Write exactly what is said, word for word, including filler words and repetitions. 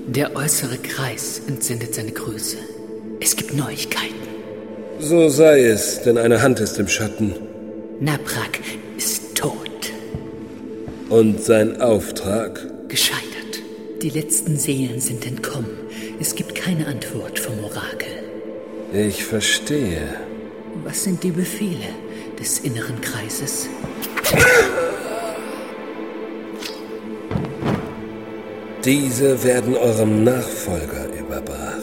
Der äußere Kreis entsendet seine Grüße. Es gibt Neuigkeiten. So sei es, denn eine Hand ist im Schatten. Naprak ist tot. Und sein Auftrag? Gescheitert. Die letzten Seelen sind entkommen. Es gibt keine Antwort vom Orakel. Ich verstehe. Was sind die Befehle des inneren Kreises? Diese werden eurem Nachfolger überbracht.